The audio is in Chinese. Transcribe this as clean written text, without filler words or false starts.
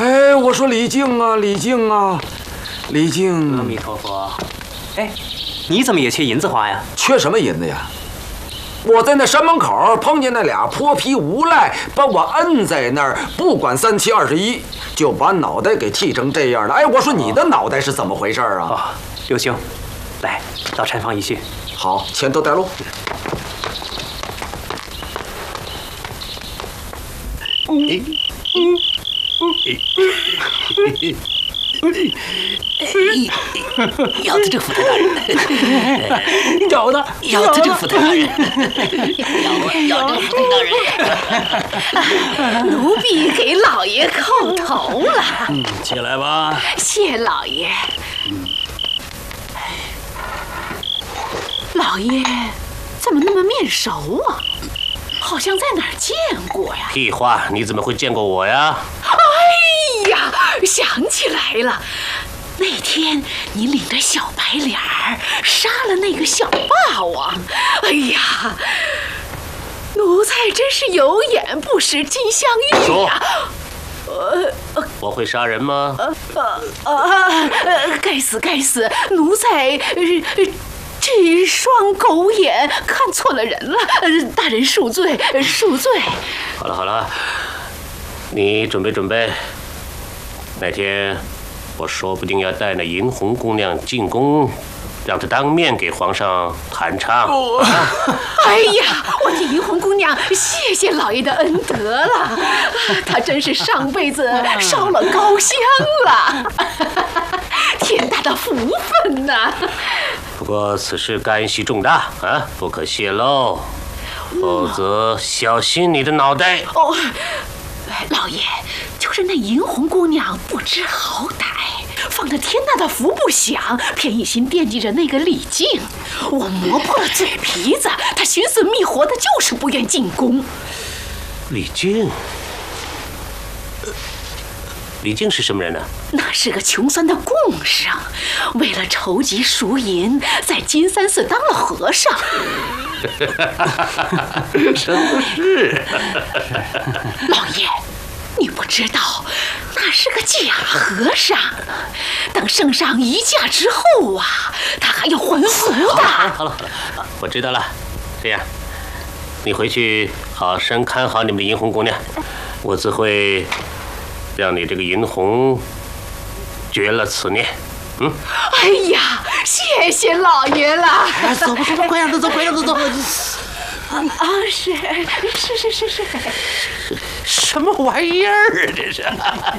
哎，我说李靖啊，李靖啊，李靖！ 阿弥陀佛。哎，你怎么也缺银子花呀？ 缺什么银子呀？我在那山门口碰见那俩泼皮无赖，把我摁在那儿，不管3七21，就把脑袋给剃成这样了。哎，我说你的脑袋是怎么回事啊？ 哦，刘兄，来到禅房一叙。 好，前头带路。 要得这个府台大人， 有的， 要得这个府台大人，要得府台大人， 奴婢给老爷叩头了。 起来吧。 谢老爷。老爷怎么那么面熟啊？好像在哪儿见过呀？ 屁话，你怎么会见过我呀？ 哎呀，想起来了。那天你领着小白脸儿杀了那个小霸王，哎呀，奴才真是有眼不识金镶玉呀！ 我会杀人吗？ 该死该死，奴才这双狗眼看错了人了，大人恕罪恕罪。 好了好了，你准备准备，那天我说不定要带那银红姑娘进宫，让她当面给皇上弹唱。 哎呀，我的银红姑娘，谢谢老爷的恩德了，她真是上辈子烧了高香了，天大的福分呐！ 不过此事干系重大啊，不可泄露，否则小心你的脑袋。 哦，老爷，就是那银红姑娘不知好歹，放着天大的福不响，偏一心惦记着那个李靖。我磨破了嘴皮子，她寻死觅活的，就是不愿进宫。 李靖，李靖是什么人呢？ 那是个穷酸的贡生，为了筹集赎银，在金山寺当了和尚。 真不是。 老爷，你不知道，那是个假和尚。等圣上移驾之后啊，他还要还俗的。 好了，我知道了。这样，你回去好生看好你们的银红姑娘，我自会让你这个银红绝了此念。 哎呀，谢谢老爷了。 走吧走吧，快让他走，快让他走。 是。 什么玩意儿啊，这是！